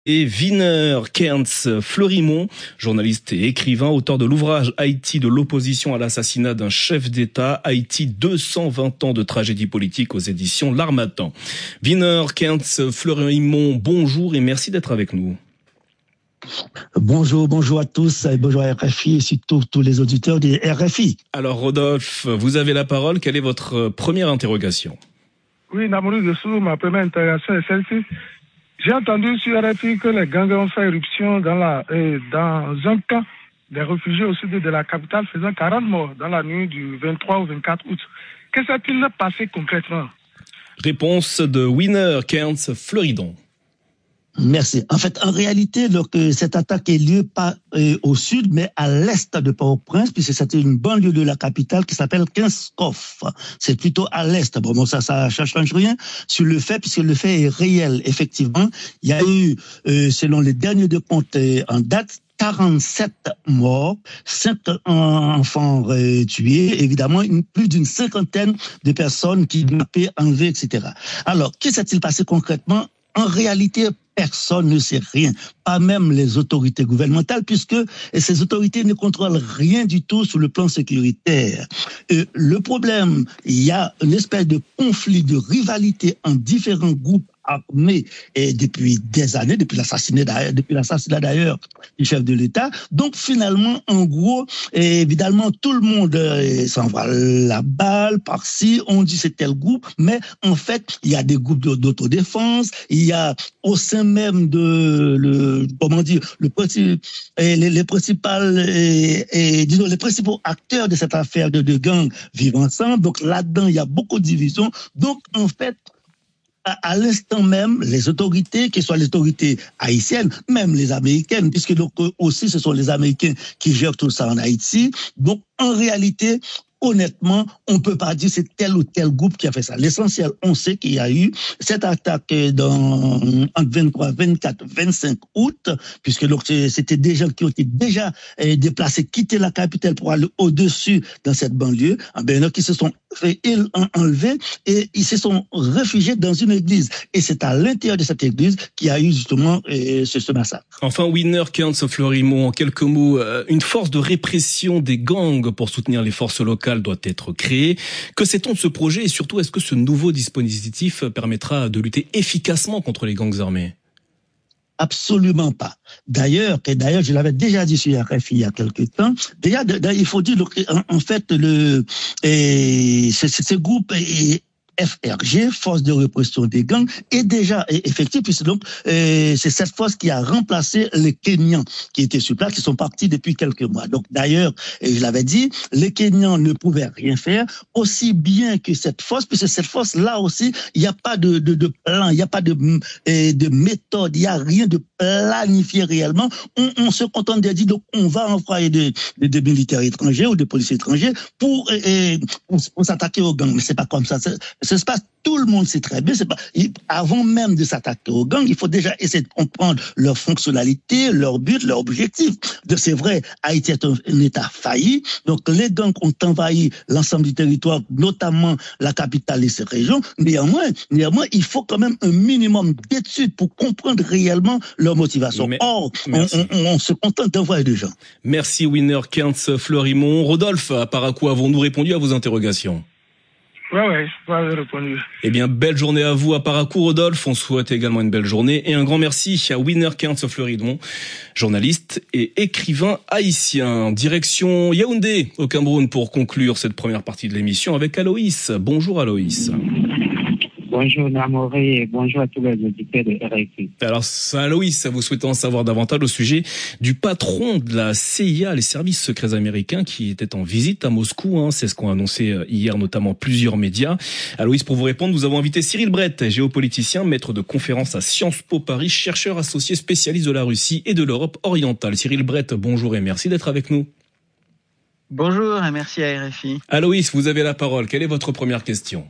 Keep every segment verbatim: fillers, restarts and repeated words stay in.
Et Wiener Kernz Fleurimont, journaliste et écrivain, auteur de l'ouvrage Haïti de l'opposition à l'assassinat d'un chef d'État, Haïti deux cent vingt ans de tragédie politique aux éditions L'Harmattan. Wiener Kernz Fleurimont, bonjour et merci d'être avec nous. Bonjour, bonjour à tous, bonjour à R F I et surtout tous les auditeurs de R F I. Alors Rodolphe, vous avez la parole, quelle est votre première interrogation? Oui, Namourou Dessou, ma première interrogation est celle-ci. J'ai entendu sur R F I que les gangs ont fait éruption dans, la, euh, dans un camp des réfugiés au sud de la capitale, faisant quarante morts dans la nuit du vingt-trois au vingt-quatre août. Que s'est-il passé concrètement? Réponse de Wiener Kernz Fleurimont. Merci. En fait, en réalité, donc, cette attaque est lieu pas euh, au sud, mais à l'est de Port-au-Prince, puisque c'était une banlieue de la capitale qui s'appelle Kinskov. C'est plutôt à l'est. Bon, bon ça, ça change rien sur le fait, puisque le fait est réel. Effectivement, il y a eu, euh, selon les derniers de compte euh, en date, quarante-sept morts, cinq enfants euh, tués, évidemment, une, plus d'une cinquantaine de personnes kidnappées, enlevées, et cetera. Alors, qu'est-ce qui s'est-il passé concrètement? En réalité, personne ne sait rien, pas même les autorités gouvernementales, puisque ces autorités ne contrôlent rien du tout sur le plan sécuritaire. Et le problème, il y a une espèce de conflit, de rivalité en différents groupes armés et depuis des années, depuis l'assassinat d'ailleurs, depuis l'assassinat d'ailleurs du chef de l'État. Donc finalement, en gros, évidemment, tout le monde euh, s'envoie la balle par-ci, on dit c'est tel groupe, mais en fait, il y a des groupes d'autodéfense, il y a au sein même de le comment dire le les, les principaux et, et disons les principaux acteurs de cette affaire de, de gang vivent ensemble. Donc là-dedans, il y a beaucoup de divisions. Donc en fait, à, à l'instant même, les autorités, que ce soit les autorités haïtiennes, même les américaines, puisque donc aussi ce sont les Américains qui gèrent tout ça en Haïti. Donc en réalité, honnêtement, on peut pas dire c'est tel ou tel groupe qui a fait ça. L'essentiel, on sait qu'il y a eu cette attaque dans entre vingt-trois, vingt-quatre, vingt-cinq août, puisque donc c'était des gens qui ont été déjà déplacés, quitté la capitale pour aller au-dessus dans cette banlieue, ben qui se sont fait enlever et ils se sont réfugiés dans une église. Et c'est à l'intérieur de cette église qu'il y a eu justement ce, ce massacre. Enfin, Wiener Kernz Fleurimont, en quelques mots, une force de répression des gangs pour soutenir les forces locales doit être créée. Que sait-on de ce projet et surtout, est-ce que ce nouveau dispositif permettra de lutter efficacement contre les gangs armés? Absolument pas. D'ailleurs, et d'ailleurs, je l'avais déjà dit sur R F I il y a quelques temps. Déjà, il faut dire en, en fait le et ce, ce groupe est F R G, force de répression des gangs, est déjà effectif, puisque donc euh, c'est cette force qui a remplacé les Kenyans qui étaient sur place, qui sont partis depuis quelques mois. Donc d'ailleurs, je l'avais dit, les Kenyans ne pouvaient rien faire, aussi bien que cette force, puisque cette force-là aussi, il n'y a pas de, de, de plan, il n'y a pas de, euh, de méthode, il n'y a rien de planifié réellement. On, on se contente de dire, donc on va envoyer des de, de militaires étrangers ou des policiers étrangers pour, euh, pour, pour s'attaquer aux gangs. Mais c'est pas comme ça. C'est, ça se passe, tout le monde sait très bien. C'est pas, avant même de s'attaquer aux gangs, il faut déjà essayer de comprendre leur fonctionnalité, leur but, leur objectif. De c'est vrai, Haïti est un, un État failli. Donc les gangs ont envahi l'ensemble du territoire, notamment la capitale et ses régions. Néanmoins, néanmoins, il faut quand même un minimum d'études pour comprendre réellement leur motivation. Mais, Or, on, on, on se contente d'envoyer des gens. Merci Wiener Kernz Fleurimont. Rodolphe, à Parakou, avons-nous répondu à vos interrogations? Ouais, ouais, je vais répondu. Eh bien, belle journée à vous à Parakou, Rodolphe. On souhaite également une belle journée et un grand merci à Wiener Kernz Fleurimont, journaliste et écrivain haïtien. Direction Yaoundé, au Cameroun, pour conclure cette première partie de l'émission avec Aloïs. Bonjour Aloïs. Bonjour Namoré et bonjour à tous les auditeurs de R F I. Alors Aloïs, vous souhaitez en savoir davantage au sujet du patron de la C I A, les services secrets américains, qui était en visite à Moscou. Hein, c'est ce qu'ont annoncé hier notamment plusieurs médias. Aloïs, pour vous répondre, nous avons invité Cyril Brett, géopoliticien, maître de conférence à Sciences Po Paris, chercheur associé spécialiste de la Russie et de l'Europe orientale. Cyril Brett, bonjour et merci d'être avec nous. Bonjour et merci à R F I. Aloïs, vous avez la parole. Quelle est votre première question?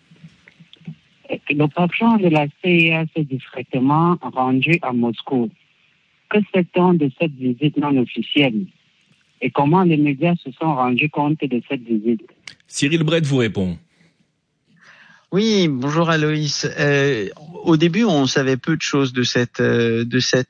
Le patron de la C I A s'est discrètement rendu à Moscou. Que sait-on de cette visite non officielle? Et comment les médias se sont rendus compte de cette visite? Cyril Brett vous répond. Oui, bonjour Aloïs. Euh, au début, on savait peu de choses de cette euh, de cette